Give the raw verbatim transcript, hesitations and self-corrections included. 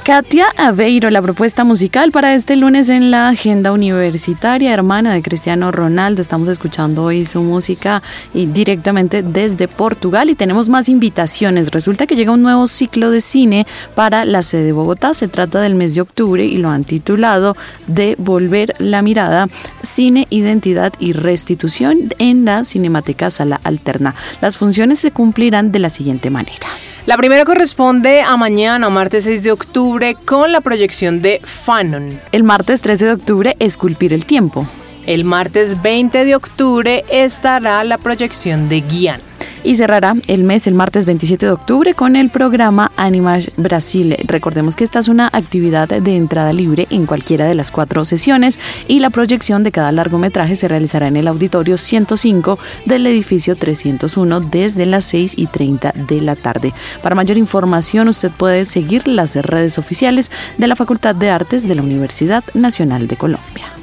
Katia Aveiro, la propuesta musical para este lunes en la agenda universitaria, hermana de Cristiano Ronaldo. Estamos escuchando hoy su música y directamente desde Portugal y tenemos más invitaciones. Resulta que llega un nuevo ciclo de cine para la sede de Bogotá. Se trata del mes de octubre y lo han titulado Devolver la mirada, cine, identidad y restitución en la Cinemateca Sala Alterna. Las funciones se cumplirán de la siguiente manera. La primera corresponde a mañana, martes seis de octubre, con la proyección de Fanon. El martes trece de octubre, Esculpir el tiempo. El martes veinte de octubre estará la proyección de Guián. Y cerrará el mes el martes veintisiete de octubre con el programa Animage Brasil. Recordemos que esta es una actividad de entrada libre en cualquiera de las cuatro sesiones y la proyección de cada largometraje se realizará en el auditorio ciento cinco del edificio trescientos uno desde las seis y treinta de la tarde. Para mayor información usted puede seguir las redes oficiales de la Facultad de Artes de la Universidad Nacional de Colombia.